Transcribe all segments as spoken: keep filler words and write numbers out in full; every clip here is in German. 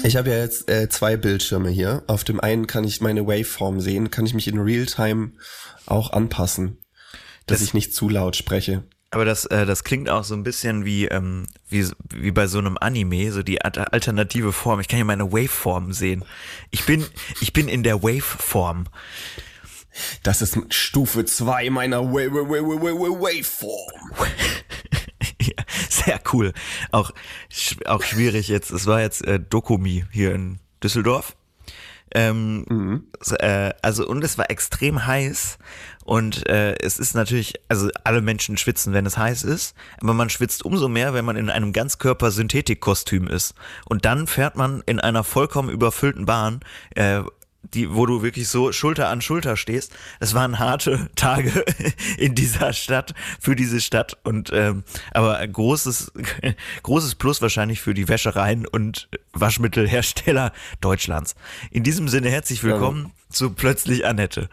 Ich habe ja jetzt äh, zwei Bildschirme hier. Auf dem einen kann ich meine Waveform sehen, kann ich mich in Realtime auch anpassen, dass das, ich nicht zu laut spreche. Aber das, äh, das klingt auch so ein bisschen wie, ähm, wie, wie bei so einem Anime, so die alternative Form. Ich kann hier meine Waveform sehen. Ich bin, ich bin in der Waveform. Das ist Stufe zwei meiner Wa- Wa- Wa- Wa- Wa- Waveform. Ja, sehr cool. Auch, auch schwierig jetzt. Es war jetzt äh, Dokumi hier in Düsseldorf. Ähm, mhm. äh, also und es war extrem heiß und äh, es ist natürlich, also alle Menschen schwitzen, wenn es heiß ist, aber man schwitzt umso mehr, wenn man in einem Ganzkörper-Synthetik-Kostüm ist. Und dann fährt man in einer vollkommen überfüllten Bahn, äh, die, wo du wirklich so Schulter an Schulter stehst. Das waren harte Tage in dieser Stadt, für diese Stadt und ähm, aber ein großes, großes Plus wahrscheinlich für die Wäschereien und Waschmittelhersteller Deutschlands. In diesem Sinne herzlich willkommen ja. zu Plötzlich Annette.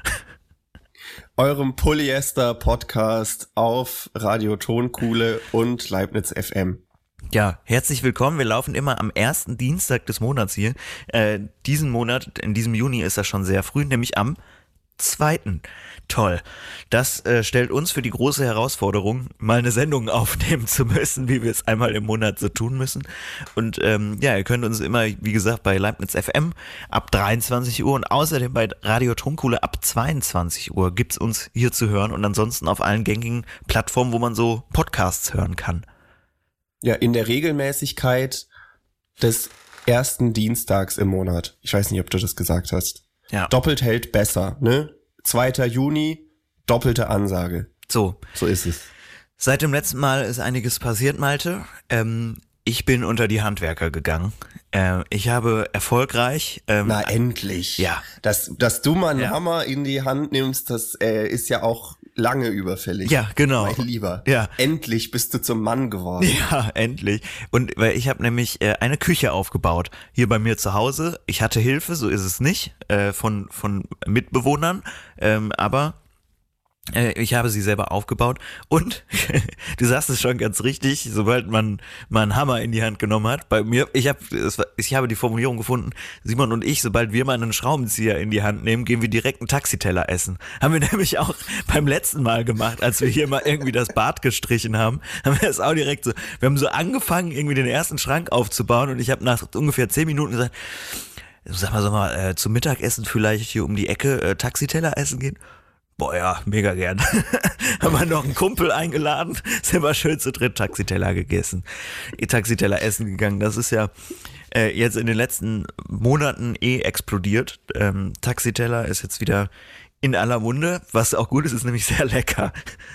Eurem Polyester-Podcast auf Radio Tonkuhle und Leibniz F M. Ja, herzlich willkommen. Wir laufen immer am ersten Dienstag des Monats hier. Äh, diesen Monat, in diesem Juni ist das schon sehr früh, nämlich am zweiten. Toll. Das äh, stellt uns für die große Herausforderung, mal eine Sendung aufnehmen zu müssen, wie wir es einmal im Monat so tun müssen. Und ähm, ja, ihr könnt uns immer, wie gesagt, bei Leibniz F M ab dreiundzwanzig Uhr und außerdem bei Radio Tonkuhle ab zweiundzwanzig Uhr gibt's uns hier zu hören und ansonsten auf allen gängigen Plattformen, wo man so Podcasts hören kann. Ja, in der Regelmäßigkeit des ersten Dienstags im Monat. Ich weiß nicht, ob du das gesagt hast. Ja. Doppelt hält besser, ne? zweiter Juni, doppelte Ansage. So. So ist es. Seit dem letzten Mal ist einiges passiert, Malte. Ähm, ich bin unter die Handwerker gegangen. Äh, ich habe erfolgreich... Ähm, Na, endlich. Ja. Dass, dass du mal einen ja. Hammer in die Hand nimmst, das äh, ist ja auch lange überfällig. Ja, genau. Mein Lieber. Ja. Endlich bist du zum Mann geworden. Ja, endlich. Und weil ich habe nämlich äh, eine Küche aufgebaut hier bei mir zu Hause. Ich hatte Hilfe, so ist es nicht, äh, von von Mitbewohnern, ähm, aber äh, ich habe sie selber aufgebaut und du sagst es schon ganz richtig, sobald man mal einen Hammer in die Hand genommen hat, bei mir, ich habe ich habe die Formulierung gefunden, Simon und ich, sobald wir mal einen Schraubenzieher in die Hand nehmen, gehen wir direkt einen Taxiteller essen. Haben wir nämlich auch beim letzten Mal gemacht, als wir hier mal irgendwie das Bad gestrichen haben, haben wir das auch direkt so, wir haben so angefangen, irgendwie den ersten Schrank aufzubauen und ich habe nach ungefähr zehn Minuten gesagt, sag mal, sag mal, äh, zum Mittagessen vielleicht hier um die Ecke äh, Taxiteller essen gehen? Boah, ja, mega gern. Haben wir noch einen Kumpel eingeladen, sind wir schön zu dritt Taxiteller gegessen, Taxiteller essen gegangen. Das ist ja äh, jetzt in den letzten Monaten eh explodiert. Ähm, Taxiteller ist jetzt wieder in aller Munde, was auch gut ist, ist nämlich sehr lecker.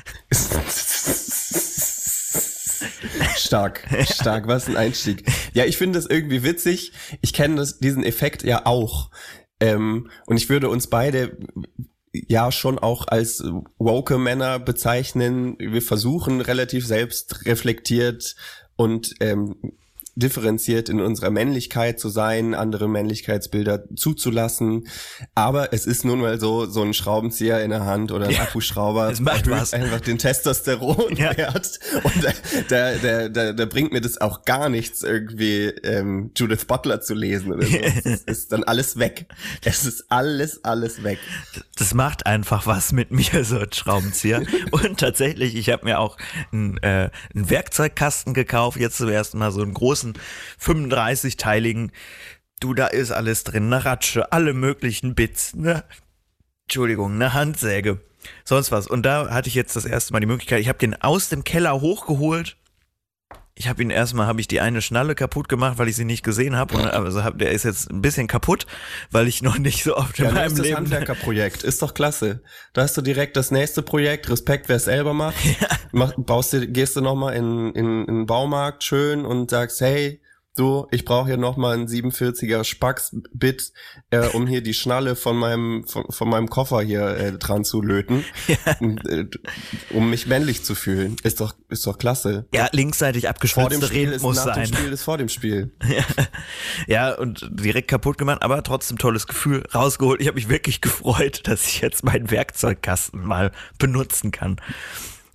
Stark, stark, was ein Einstieg. Ja, ich finde das irgendwie witzig. Ich kenne das, diesen Effekt ja auch. Ähm, und ich würde uns beide ja schon auch als woke Männer bezeichnen. Wir versuchen relativ selbstreflektiert und ähm, differenziert in unserer Männlichkeit zu sein, andere Männlichkeitsbilder zuzulassen. Aber es ist nun mal so, so ein Schraubenzieher in der Hand oder ein ja, Akkuschrauber es macht was. Einfach den Testosteronwert. Ja. Und der, der, der, der bringt mir das auch gar nichts, irgendwie ähm, Judith Butler zu lesen oder so. Es ist dann alles weg. Es ist alles, alles weg. Das macht einfach was mit mir, so ein Schraubenzieher. Und tatsächlich, ich habe mir auch einen, äh, einen Werkzeugkasten gekauft, jetzt zum ersten Mal so einen großen fünfunddreißig-teiligen, du, da ist alles drin, eine Ratsche, alle möglichen Bits, ne, Entschuldigung, eine Handsäge, sonst was. Und da hatte ich jetzt das erste Mal die Möglichkeit, ich habe den aus dem Keller hochgeholt. Ich habe ihn erstmal, habe ich die eine Schnalle kaputt gemacht, weil ich sie nicht gesehen habe. Und also hab, der ist jetzt ein bisschen kaputt, weil ich noch nicht so oft in ja, meinem das Leben... Handwerkerprojekt, ist doch klasse. Da hast du direkt das nächste Projekt, Respekt, wer es selber macht. Ja. Mach, baust du, gehst du nochmal in, in, in den Baumarkt schön und sagst, hey, du, ich brauche hier nochmal einen siebenundvierziger Spax-Bit, äh, um hier die Schnalle von meinem von, von meinem Koffer hier äh, dran zu löten, ja. und, äh, um mich männlich zu fühlen. Ist doch ist doch klasse. Ja, linksseitig abgestützte Reden muss sein. Nach dem Spiel ist vor dem Spiel. Ja. Ja, und direkt kaputt gemacht, aber trotzdem tolles Gefühl rausgeholt. Ich habe mich wirklich gefreut, dass ich jetzt meinen Werkzeugkasten mal benutzen kann.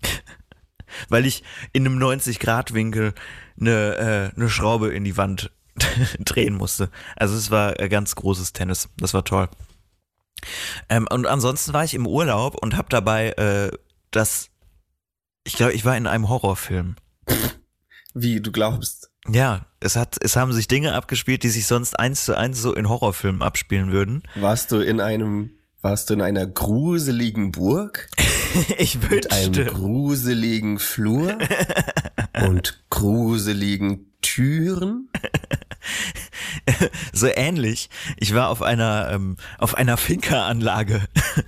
Weil ich in einem neunzig Grad Winkel eine, äh, eine Schraube in die Wand drehen musste. Also es war äh, ganz großes Tennis. Das war toll. Ähm, und ansonsten war ich im Urlaub und habe dabei äh, das, ich glaube, ich war in einem Horrorfilm. Wie, du glaubst? Ja, es hat, es haben sich Dinge abgespielt, die sich sonst eins zu eins so in Horrorfilmen abspielen würden. Warst du in einem, warst du in einer gruseligen Burg? Ich wünschte. Mit einem gruseligen Flur und gruseligen Türen? So ähnlich. Ich war auf einer, ähm, auf einer Finca-Anlage.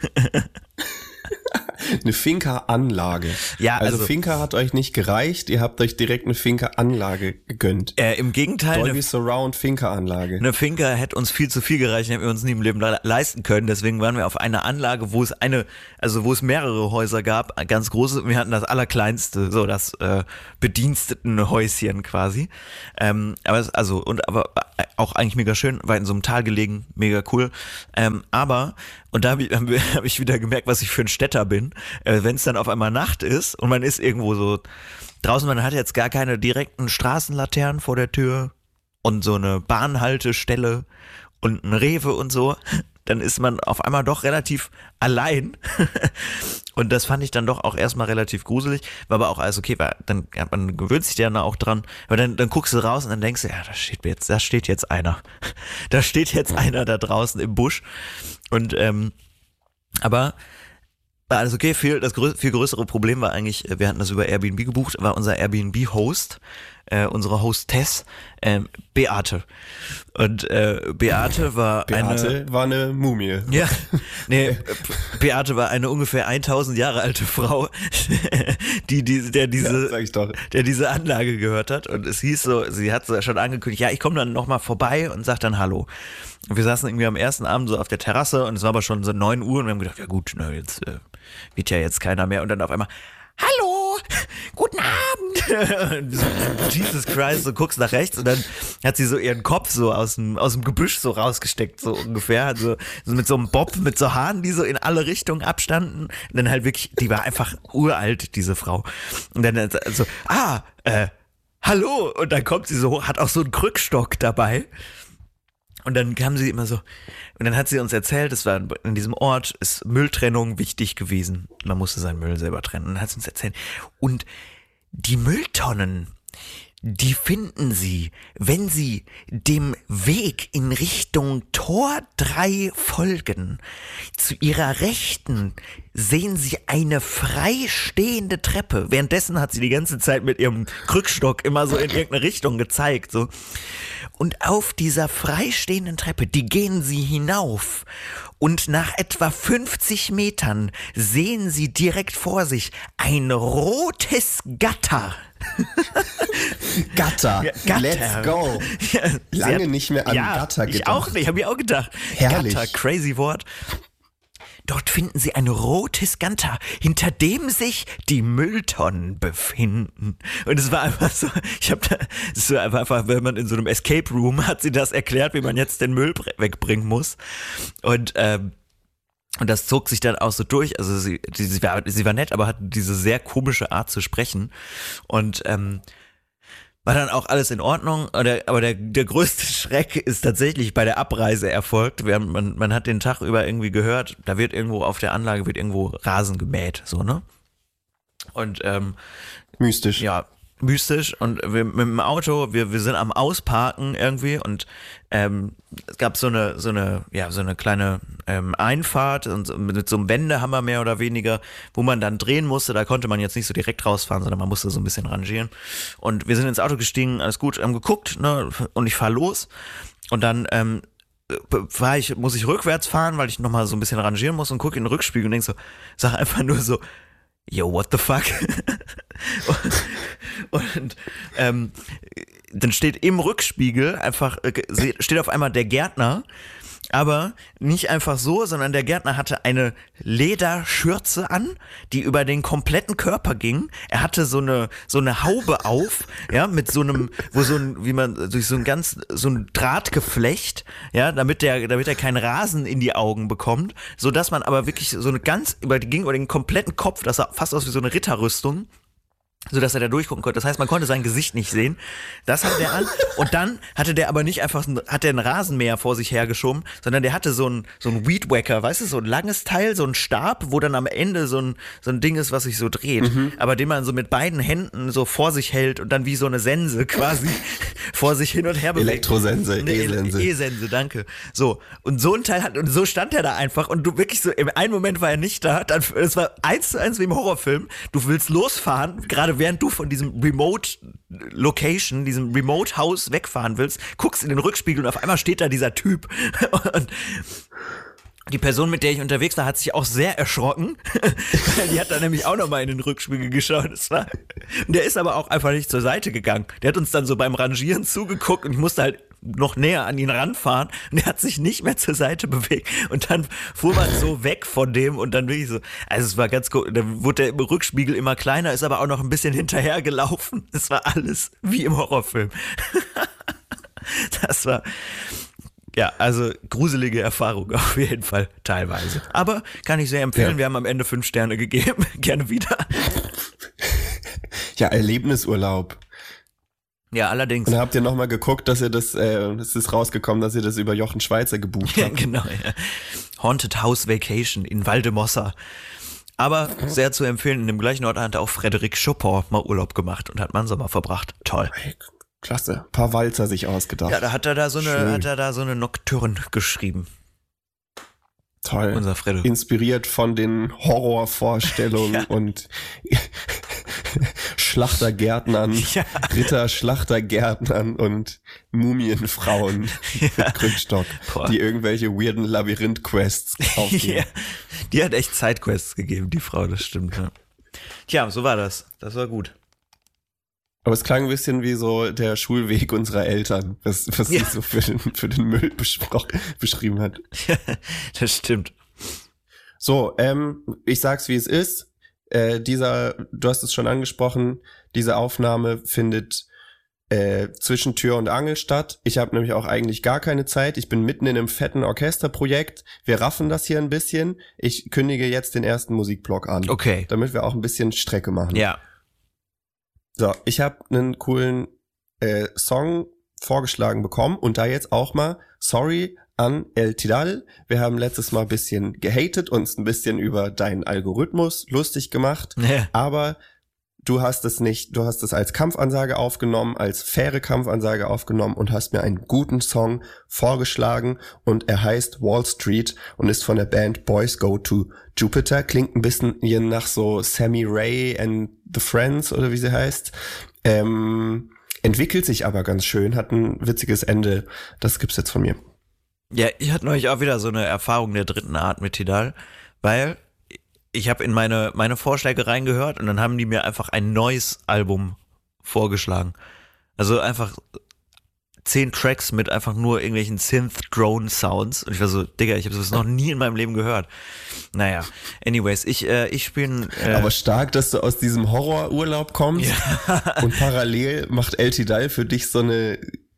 Eine Finca-Anlage. Ja, also, also Finca hat euch nicht gereicht, ihr habt euch direkt eine Finca-Anlage gegönnt. Äh, Im Gegenteil. Dolby eine, Surround Finca-Anlage. Eine Finca hätte uns viel zu viel gereicht, hätten wir uns nie im Leben le- leisten können. Deswegen waren wir auf einer Anlage, wo es eine, also wo es mehrere Häuser gab, ganz große. Wir hatten das allerkleinste, so das äh, Bedienstetenhäuschen quasi. Ähm, aber es, also und aber auch eigentlich mega schön, war in so einem Tal gelegen, mega cool. Ähm, aber und da habe ich, hab ich wieder gemerkt, was ich für ein Städter bin. Äh, wenn es dann auf einmal Nacht ist und man ist irgendwo so draußen, man hat jetzt gar keine direkten Straßenlaternen vor der Tür und so eine Bahnhaltestelle und ein Rewe und so, dann ist man auf einmal doch relativ allein. Und das fand ich dann doch auch erstmal relativ gruselig, war aber auch alles okay, weil dann ja, man gewöhnt sich dann auch dran, aber dann, dann guckst du raus und dann denkst du, ja, da steht jetzt, da steht jetzt einer. Da steht jetzt einer da draußen im Busch. Und ähm, aber war alles okay, viel, das grö- viel größere Problem war eigentlich, wir hatten das über Airbnb gebucht, war unser Airbnb-Host, äh, unsere Hostess, äh, Beate. Und äh, Beate war Beate eine... war eine Mumie. Ja, nee, Beate war eine ungefähr tausend Jahre alte Frau, die, die, der, diese, Ja, sag ich doch. der diese Anlage gehört hat. Und es hieß so, sie hat so schon angekündigt, ja, ich komme dann nochmal vorbei und sag dann Hallo. Und wir saßen irgendwie am ersten Abend so auf der Terrasse und es war aber schon so neun Uhr und wir haben gedacht, ja gut, ne, jetzt äh, wird ja jetzt keiner mehr. Und dann auf einmal, hallo, guten Abend. Jesus Christ, so guckst nach rechts und dann hat sie so ihren Kopf so aus dem, aus dem Gebüsch so rausgesteckt, so ungefähr. Also so mit so einem Bob, mit so Haaren, die so in alle Richtungen abstanden. Und dann halt wirklich, die war einfach uralt, diese Frau. Und dann so, ah, äh, hallo. Und dann kommt sie so hoch, hat auch so einen Krückstock dabei. Und dann kam sie immer so, und dann hat sie uns erzählt, es war in diesem Ort, ist Mülltrennung wichtig gewesen. Man musste seinen Müll selber trennen. Und dann hat sie uns erzählt. Und die Mülltonnen, die finden Sie, wenn Sie dem Weg in Richtung Tor drei folgen. Zu Ihrer Rechten sehen Sie eine freistehende Treppe. Währenddessen hat sie die ganze Zeit mit ihrem Krückstock immer so in irgendeine Richtung gezeigt, so. Und auf dieser freistehenden Treppe, die gehen Sie hinauf. Und nach etwa fünfzig Metern sehen Sie direkt vor sich ein rotes Gatter. Gatter. Ja, Gatter. Let's go. Ja, Lange hat, nicht mehr an ja, Gatter gedacht. Ich auch nicht, habe ich auch gedacht. Herrlich. Gatter, crazy Wort. Dort finden Sie ein rotes Gatter, hinter dem sich die Mülltonnen befinden. Und es war einfach so, ich habe da, es ist einfach, wenn man in so einem Escape Room hat sie das erklärt, wie man jetzt den Müll wegbringen muss. Und ähm, Und das zog sich dann auch so durch. Also sie, sie, sie, war, sie war nett, aber hatte diese sehr komische Art zu sprechen. Und ähm, war dann auch alles in Ordnung. Der, aber der, der größte Schreck ist tatsächlich bei der Abreise erfolgt. Wir haben, man, man hat den Tag über irgendwie gehört, da wird irgendwo auf der Anlage wird irgendwo Rasen gemäht, so, ne? Und ähm, mystisch. Ja, mystisch. Und wir mit dem Auto, wir, wir sind am Ausparken irgendwie und ähm, es gab so eine, so eine, ja, so eine kleine ähm, Einfahrt und so, mit so einem Wendehammer mehr oder weniger, wo man dann drehen musste. Da konnte man jetzt nicht so direkt rausfahren, sondern man musste so ein bisschen rangieren. Und wir sind ins Auto gestiegen, alles gut, haben geguckt, ne, und ich fahr los. Und dann ähm, fahr ich, muss ich rückwärts fahren, weil ich nochmal so ein bisschen rangieren muss und gucke in den Rückspiegel und denk so, sag einfach nur so, yo, what the fuck? und und ähm, dann steht im Rückspiegel einfach, äh, steht auf einmal der Gärtner, aber nicht einfach so, sondern der Gärtner hatte eine Lederschürze an, die über den kompletten Körper ging. Er hatte so eine so eine Haube auf, ja, mit so einem, wo so ein, wie man durch so ein ganz so ein Drahtgeflecht, ja, damit der damit er keinen Rasen in die Augen bekommt, so dass man aber wirklich so eine ganz über die ging über den kompletten Kopf, das sah fast aus wie so eine Ritterrüstung. so dass er da durchgucken konnte. Das heißt, man konnte sein Gesicht nicht sehen. Das hatte der an. Und dann hatte der aber nicht einfach, hat der einen Rasenmäher vor sich hergeschoben, sondern der hatte so ein, so ein Weed Wacker, weißt du, so ein langes Teil, so ein Stab, wo dann am Ende so ein, so ein Ding ist, was sich so dreht. Mhm. Aber den man so mit beiden Händen so vor sich hält und dann wie so eine Sense quasi vor sich hin und her bewegt. Elektrosense, E-Sense. E-Sense, danke. So. Und so ein Teil hat, und so stand er da einfach und du wirklich so, im einen Moment war er nicht da, dann, es war eins zu eins wie im Horrorfilm. Du willst losfahren, gerade während du von diesem Remote Location, diesem Remote House wegfahren willst, guckst in den Rückspiegel und auf einmal steht da dieser Typ. Und die Person, mit der ich unterwegs war, hat sich auch sehr erschrocken. Die hat dann nämlich auch nochmal in den Rückspiegel geschaut. Das war, und der ist aber auch einfach nicht zur Seite gegangen. Der hat uns dann so beim Rangieren zugeguckt und ich musste halt noch näher an ihn ranfahren und der hat sich nicht mehr zur Seite bewegt und dann fuhr man so weg von dem und dann wirklich so, also es war ganz gut, dann wurde der Rückspiegel immer kleiner, ist aber auch noch ein bisschen hinterher gelaufen. Es war alles wie im Horrorfilm. Das war, ja, also gruselige Erfahrung auf jeden Fall, teilweise. Aber kann ich sehr empfehlen, ja. Wir haben am Ende fünf Sterne gegeben, gerne wieder. Ja, Erlebnisurlaub. Ja, allerdings. Und dann habt ihr nochmal geguckt, dass ihr das, äh, es ist rausgekommen, dass ihr das über Jochen Schweizer gebucht habt. Ja, genau, ja. Haunted House Vacation in Valdemossa. Aber sehr zu empfehlen, in dem gleichen Ort hat auch Frédéric Chopin mal Urlaub gemacht und hat Mannsommer verbracht. Toll. Hey, klasse. Ein paar Walzer sich ausgedacht. Ja, da hat er da so eine, Schön. hat er da so eine Nocturne geschrieben. Toll. Unser Fredde. Inspiriert von den Horrorvorstellungen ja. und Schlachtergärtnern, ja. Ritter-Schlachtergärtnern und Mumienfrauen ja. mit Krückstock, Boah. die irgendwelche weirden Labyrinth-Quests aufgeben. Ja. Die hat echt Sidequests gegeben, die Frau, das stimmt. Ja. Tja, so war das. Das war gut. Aber es klang ein bisschen wie so der Schulweg unserer Eltern, was, was ja. sie so für den, für den Müll beschrieben hat. Ja, das stimmt. So, ähm, ich sag's wie es ist. Äh, dieser, du hast es schon angesprochen, diese Aufnahme findet äh, zwischen Tür und Angel statt. Ich habe nämlich auch eigentlich gar keine Zeit. Ich bin mitten in einem fetten Orchesterprojekt. Wir raffen das hier ein bisschen. Ich kündige jetzt den ersten Musikblock an. Okay. Damit wir auch ein bisschen Strecke machen. Ja. So, ich habe einen coolen äh, Song vorgeschlagen bekommen und da jetzt auch mal sorry an El Tidal. Wir haben letztes Mal ein bisschen gehatet, uns ein bisschen über deinen Algorithmus lustig gemacht, ja. aber du hast es nicht, du hast es als Kampfansage aufgenommen, als faire Kampfansage aufgenommen und hast mir einen guten Song vorgeschlagen und er heißt Wall Street und ist von der Band Boys Go to Jupiter. Klingt ein bisschen hier nach so Sammy Ray and the Friends oder wie sie heißt. Ähm, entwickelt sich aber ganz schön, hat ein witziges Ende. Das gibt's jetzt von mir. Ja, ich hatte neulich auch wieder so eine Erfahrung der dritten Art mit Tidal, weil ich habe in meine meine Vorschläge reingehört und dann haben die mir einfach ein neues Album vorgeschlagen. Also einfach zehn Tracks mit einfach nur irgendwelchen Synth-Drone-Sounds. Und ich war so, Digga, ich habe das noch nie in meinem Leben gehört. Naja, anyways, ich äh, ich spiele... Äh, Aber stark, dass du aus diesem Horrorurlaub kommst ja. und parallel macht El Tidal für dich so eine...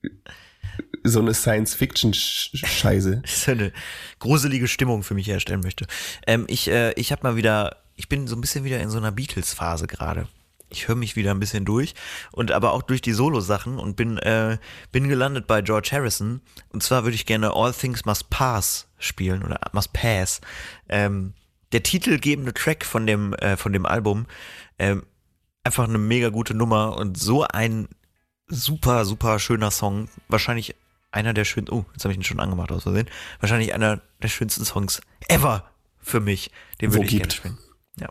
so eine Science-Fiction-Scheiße. So eine gruselige Stimmung für mich herstellen möchte. Ähm, ich äh, ich habe mal wieder, ich bin so ein bisschen wieder in so einer Beatles-Phase gerade. Ich höre mich wieder ein bisschen durch und aber auch durch die Solo-Sachen und bin äh, bin gelandet bei George Harrison. Und zwar würde ich gerne All Things Must Pass spielen oder Must Pass. Ähm, der titelgebende Track von dem äh, von dem Album. Ähm, einfach eine mega gute Nummer und so ein super, super schöner Song. Wahrscheinlich einer der schönsten, oh, jetzt habe ich ihn schon angemacht aus Versehen. Wahrscheinlich einer der schönsten Songs ever für mich. Den würde ich gerne spielen. Ja.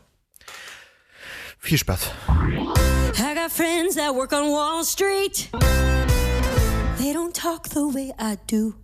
Viel Spaß. I got friends that work on Wall Street. They don't talk the way I do.